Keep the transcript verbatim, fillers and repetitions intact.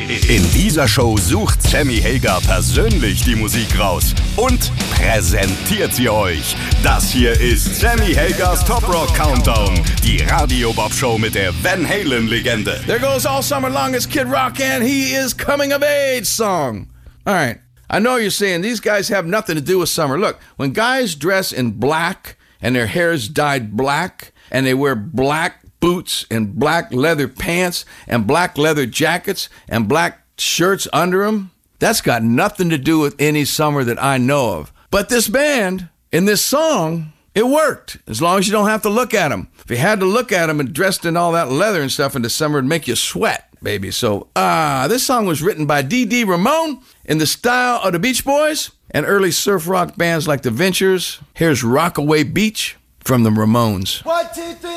In dieser Show sucht Sammy Hagar persönlich die Musik raus und präsentiert sie euch. Das hier ist Sammy Hagars Top Rock Countdown, die Radio Bob Show mit der Van Halen Legende. There goes all summer long is Kid Rock and he is coming of age song. All right, I know you're saying these guys have nothing to do with summer. Look, when guys dress in black and their hair's dyed black and they wear black boots and black leather pants and black leather jackets and black shirts under them, that's got nothing to do with any summer that I know of. But this band, in this song, it worked, as long as you don't have to look at them. If you had to look at them and dressed in all that leather and stuff in the summer, it'd make you sweat, baby. So, ah, uh, this song was written by Dee Dee Ramone in the style of the Beach Boys and early surf rock bands like the Ventures. Here's Rockaway Beach from the Ramones. One, two, three.